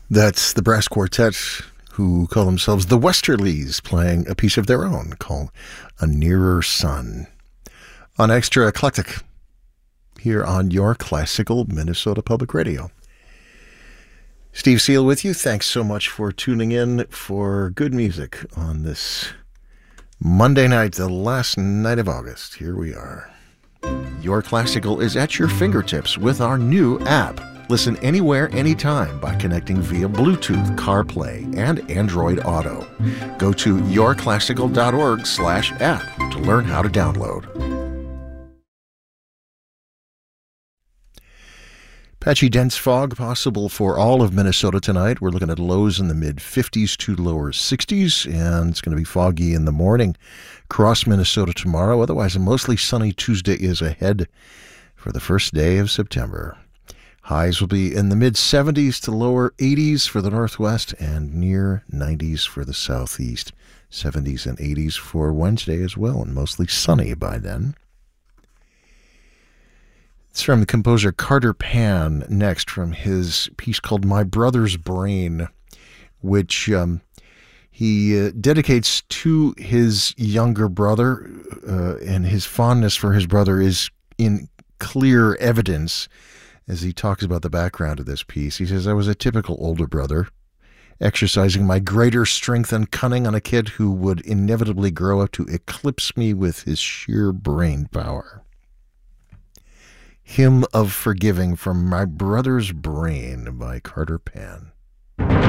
That's the brass quartet who call themselves the Westerlies, playing a piece of their own called A Nearer Sun. On Extra Eclectic, here on your classical Minnesota Public Radio. Steve Seal with you. Thanks so much for tuning in for good music on this Monday night, the last night of August. Here we are. Your Classical is at your fingertips with our new app. Listen anywhere, anytime by connecting via Bluetooth, CarPlay, and Android Auto. Go to yourclassical.org/app to learn how to download. Patchy dense fog possible for all of Minnesota tonight. We're looking at lows in the mid-50s to lower 60s, and it's going to be foggy in the morning across Minnesota tomorrow. Otherwise, a mostly sunny Tuesday is ahead for the first day of September. Highs will be in the mid-70s to lower 80s for the northwest and near 90s for the southeast. 70s and 80s for Wednesday as well, and mostly sunny by then. It's from the composer Carter Pan next, from his piece called My Brother's Brain, which he dedicates to his younger brother, and his fondness for his brother is in clear evidence as he talks about the background of this piece. He says, I was a typical older brother, exercising my greater strength and cunning on a kid who would inevitably grow up to eclipse me with his sheer brain power. Hymn of Forgiving from My Brother's Brain by Carter Pan.